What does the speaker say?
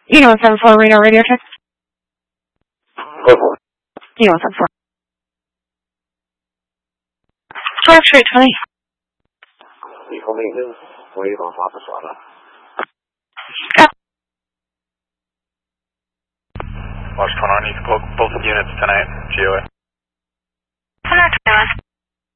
E174 Reno radio check. Go for it. E174. Talk straight 20. Vehicle maintenance, wave off office Lava. Watch 21, you can both units tonight, GOA. 121.